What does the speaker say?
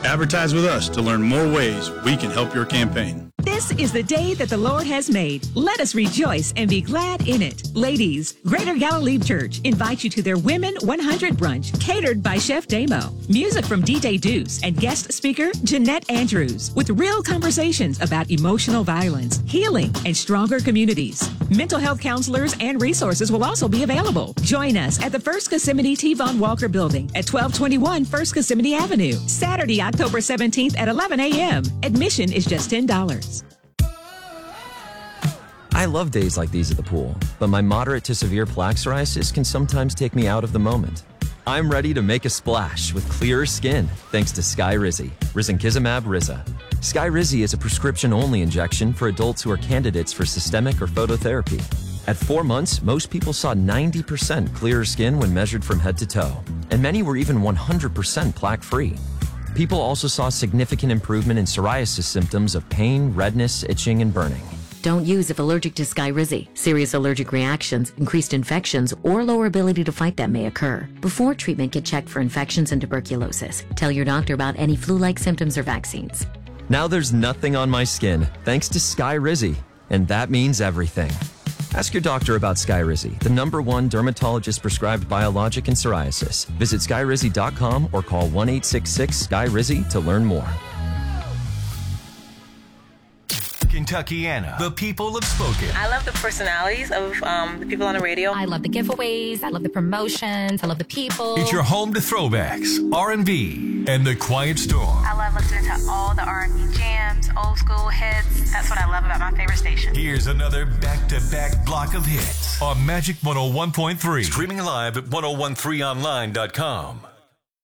Advertise with us to learn more ways we can help your campaign. This is the day that the Lord has made. Let us rejoice and be glad in it. Ladies, Greater Galilee Church invites you to their Women 100 brunch, catered by Chef Damo. Music from DJ Deuce and guest speaker Jeanette Andrews, with real conversations about emotional violence, healing, and stronger communities. Mental health counselors and resources will also be available. Join us at the First Kissimmee T. Von Walker Building at 1221 First Kissimmee Avenue, Saturday, October 17th at 11 a.m. Admission is just $10. I love days like these at the pool, but my moderate to severe plaque psoriasis can sometimes take me out of the moment. I'm ready to make a splash with clearer skin thanks to Skyrizi, risankizumab Riza. Skyrizi is a prescription-only injection for adults who are candidates for systemic or phototherapy. At 4 months, most people saw 90% clearer skin when measured from head to toe, and many were even 100% plaque-free. People also saw significant improvement in psoriasis symptoms of pain, redness, itching, and burning. Don't use if allergic to Skyrizi. Serious allergic reactions, increased infections, or lower ability to fight them may occur. Before treatment, get checked for infections and tuberculosis. Tell your doctor about any flu-like symptoms or vaccines. Now there's nothing on my skin thanks to Skyrizi, and that means everything. Ask your doctor about Skyrizi, the #1 dermatologist-prescribed biologic in psoriasis. Visit Skyrizi.com or call 1-866-SKY-RIZI to learn more. Kentuckiana, the people have spoken. I love the personalities of the people on the radio. I love the giveaways. I love the promotions. I love the people. It's your home to throwbacks, R&B, and the Quiet Storm. I love listening to all the R&B jams, old school hits. That's what I love about my favorite station. Here's another back-to-back block of hits on Magic 101.3. Streaming live at 1013online.com.